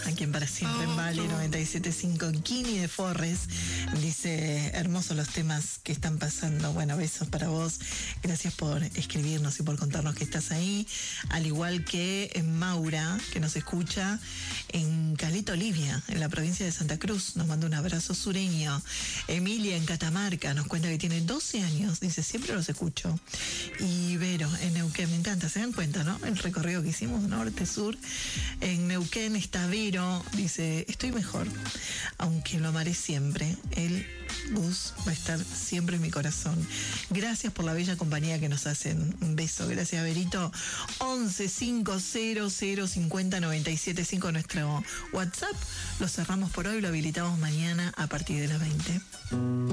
aquí en Para Siempre en Vale 97.5. Kini de Forres dice: hermosos los temas que están pasando. Bueno, besos para vos. Gracias por escribirnos y por contarnos que estás ahí. Al igual que Maura, que nos escucha en Caleta Olivia, en la provincia de Santa Cruz. Nos manda un abrazo sureño. Emilia en Catamarca nos cuenta que tiene 12 años. Dice: siempre los escucho. Y Vero en Neuquén, me encanta, se dan cuenta, ¿no? El recorrido que hicimos norte-sur. En Neuquén está Vero, dice: estoy mejor, aunque lo amaré siempre. El bus va a estar siempre en mi corazón. Gracias por la bella compañía que nos hacen. Un beso, gracias, Verito. 11-500-50-97-5 nuestro WhatsApp. Lo cerramos por hoy, lo habilitamos mañana a partir de las 20.